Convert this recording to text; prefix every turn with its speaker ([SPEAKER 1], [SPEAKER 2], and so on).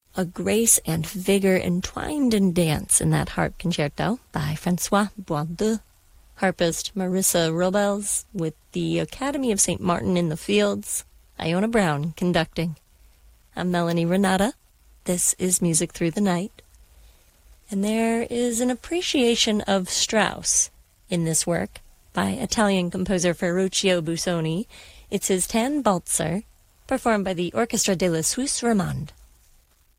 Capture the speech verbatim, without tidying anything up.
[SPEAKER 1] A grace and vigor entwined in dance in that harp concerto by Francois Boisdeu. Harpist Marissa Robles with the Academy of Saint Martin in the Fields. Iona Brown conducting. I'm Melanie Renata. This is Music Through the Night. And there is an appreciation of Strauss in this work by Italian composer Ferruccio Busoni. It's his Tan Balzer, performed by the Orchestra de la Suisse Romande.